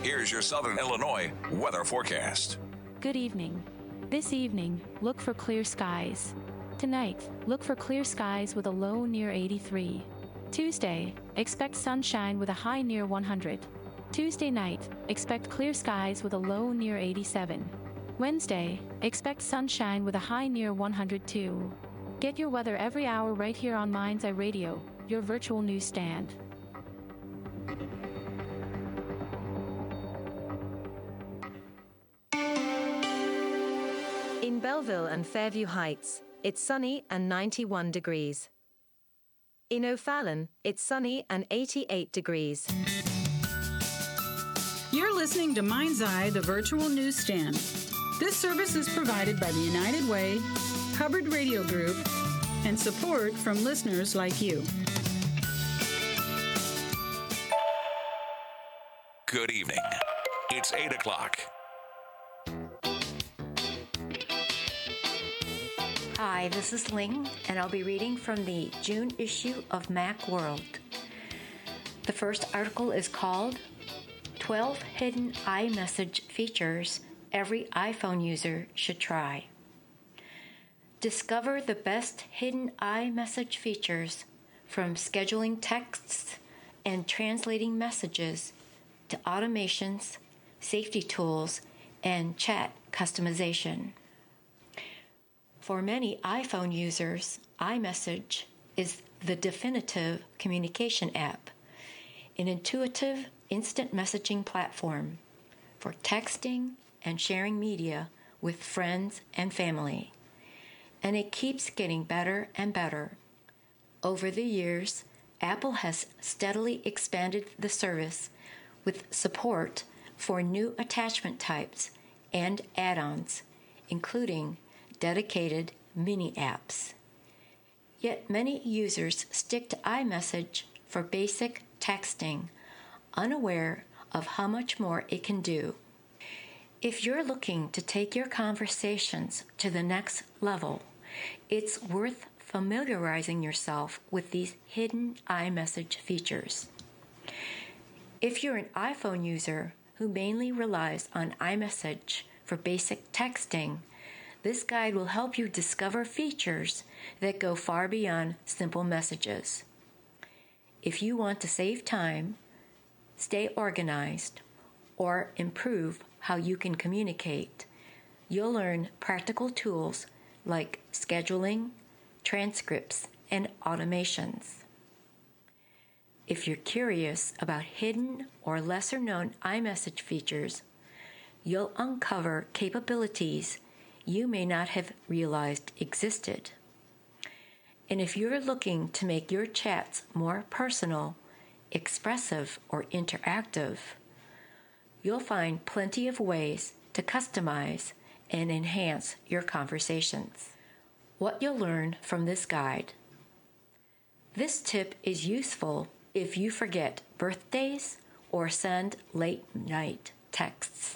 Here's your Southern Illinois weather forecast. Good evening. This evening, look for clear skies. Tonight, look for clear skies with a low near 83. Tuesday, expect sunshine with a high near 100. Tuesday night, expect clear skies with a low near 87. Wednesday, expect sunshine with a high near 102. Get your weather every hour right here on Mind's Eye Radio, your virtual newsstand. In Belleville and Fairview Heights, it's sunny and 91 degrees. In O'Fallon, it's sunny and 88 degrees. You're listening to Mind's Eye, the virtual newsstand. This service is provided by the United Way, Hubbard Radio Group, and support from listeners like you. Good evening. It's 8 o'clock. Hi, this is Ling, and I'll be reading from the June issue of Macworld. The first article is called 12 Hidden iMessage Features Every iPhone User Should Try. Discover the best hidden iMessage features, from scheduling texts and translating messages to automations, safety tools, and chat customization. For many iPhone users, iMessage is the definitive communication app, an intuitive instant messaging platform for texting and sharing media with friends and family. And it keeps getting better and better. Over the years, Apple has steadily expanded the service with support for new attachment types and add-ons, including dedicated mini apps. Yet many users stick to iMessage for basic texting, unaware of how much more it can do. If you're looking to take your conversations to the next level, it's worth familiarizing yourself with these hidden iMessage features. If you're an iPhone user who mainly relies on iMessage for basic texting, this guide will help you discover features that go far beyond simple messages. If you want to save time, stay organized, or improve how you can communicate, you'll learn practical tools like scheduling, transcripts, and automations. If you're curious about hidden or lesser-known iMessage features, you'll uncover capabilities you may not have realized existed. And if you're looking to make your chats more personal, expressive, or interactive, you'll find plenty of ways to customize and enhance your conversations. What you'll learn from this guide. This tip is useful if you forget birthdays or send late-night texts.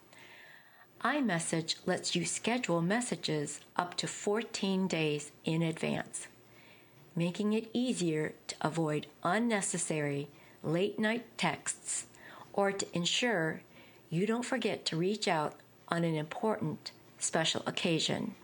iMessage lets you schedule messages up to 14 days in advance, making it easier to avoid unnecessary late-night texts or to ensure you don't forget to reach out on an important special occasion.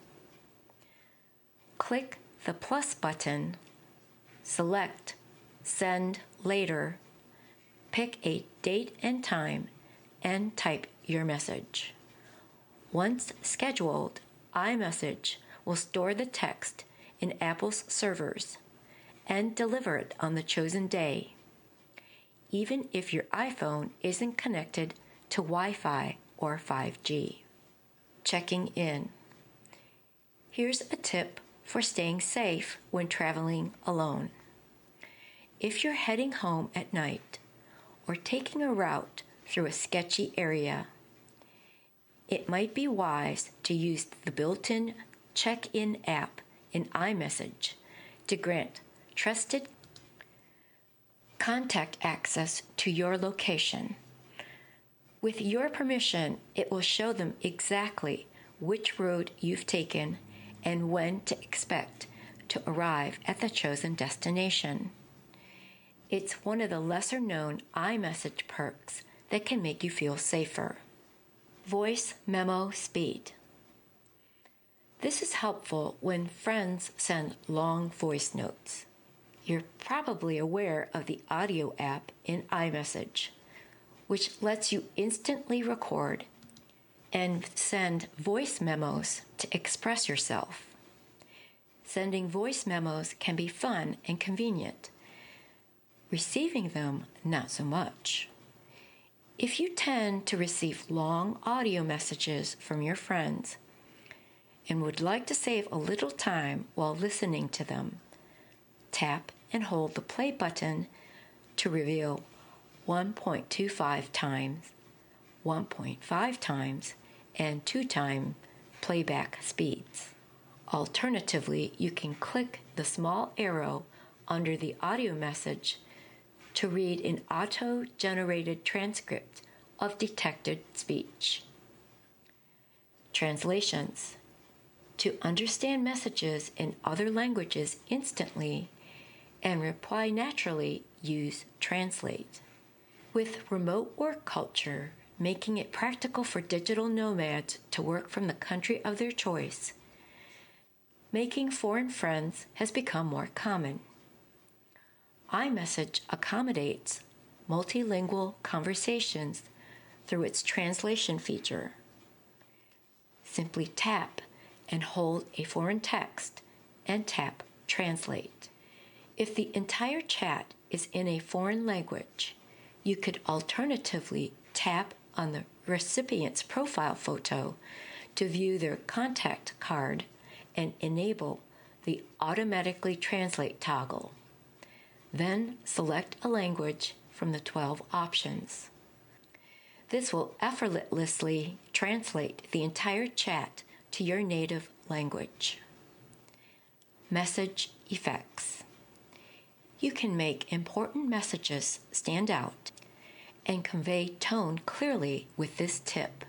Click the plus button, select Send Later, pick a date and time, and type your message. Once scheduled, iMessage will store the text in Apple's servers and deliver it on the chosen day, even if your iPhone isn't connected to Wi-Fi or 5G. Checking in. Here's a tip for staying safe when traveling alone. If you're heading home at night or taking a route through a sketchy area, it might be wise to use the built-in check-in app in iMessage to grant trusted contact access to your location. With your permission, it will show them exactly which road you've taken and when to expect to arrive at the chosen destination. It's one of the lesser-known iMessage perks that can make you feel safer. Voice memo speed. This is helpful when friends send long voice notes. You're probably aware of the audio app in iMessage, which lets you instantly record and send voice memos to express yourself. Sending voice memos can be fun and convenient. Receiving them, not so much. If you tend to receive long audio messages from your friends and would like to save a little time while listening to them, tap and hold the play button to reveal 1.25 times, 1.5 times, and 2 times playback speeds. Alternatively, you can click the small arrow under the audio message to read an auto-generated transcript of detected speech. Translations. To understand messages in other languages instantly and reply naturally, use Translate. With remote work culture making it practical for digital nomads to work from the country of their choice, making foreign friends has become more common. iMessage accommodates multilingual conversations through its translation feature. Simply tap and hold a foreign text and tap Translate. If the entire chat is in a foreign language, you could alternatively tap on the recipient's profile photo to view their contact card and enable the automatically translate toggle. Then select a language from the 12 options. This will effortlessly translate the entire chat to your native language. Message effects. You can make important messages stand out and convey tone clearly with this tip.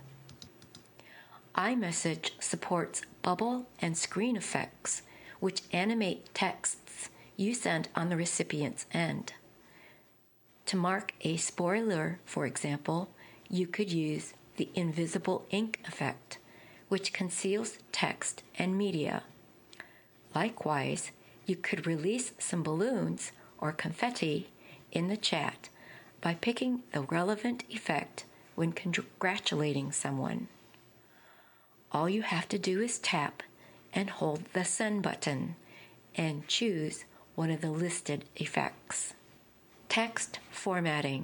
iMessage supports bubble and screen effects, which animate texts you send on the recipient's end. To mark a spoiler, for example, you could use the invisible ink effect, which conceals text and media. Likewise, you could release some balloons or confetti in the chat by picking the relevant effect when congratulating someone. All you have to do is tap and hold the send button and choose one of the listed effects. Text formatting.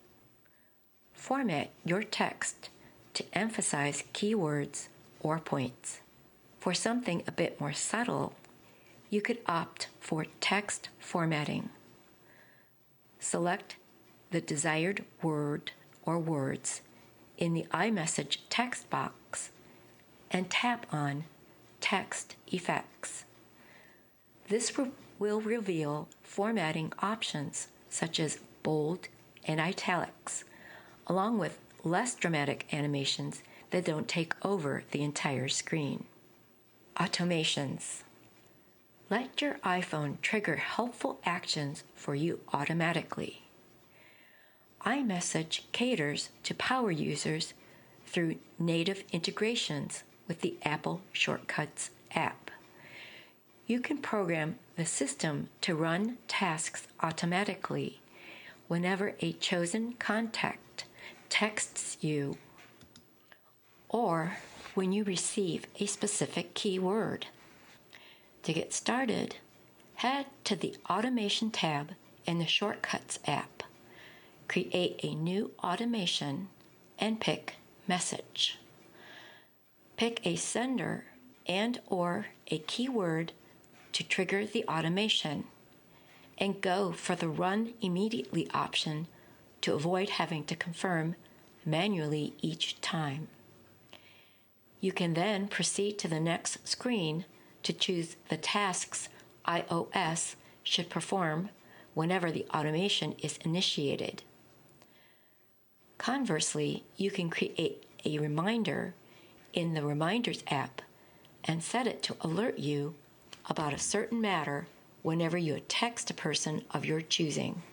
Format your text to emphasize keywords or points. For something a bit more subtle, you could opt for text formatting. Select the desired word or words in the iMessage text box and tap on Text Effects. This will reveal formatting options such as bold and italics, along with less dramatic animations that don't take over the entire screen. Automations. Let your iPhone trigger helpful actions for you automatically. iMessage caters to power users through native integrations with the Apple Shortcuts app. You can program the system to run tasks automatically whenever a chosen contact texts you or when you receive a specific keyword. To get started, head to the Automation tab in the Shortcuts app. Create a new automation and pick Message. Pick a sender and/or a keyword to trigger the automation, and go for the Run Immediately option to avoid having to confirm manually each time. You can then proceed to the next screen to choose the tasks iOS should perform whenever the automation is initiated. Conversely, you can create a reminder in the Reminders app and set it to alert you about a certain matter whenever you text a person of your choosing.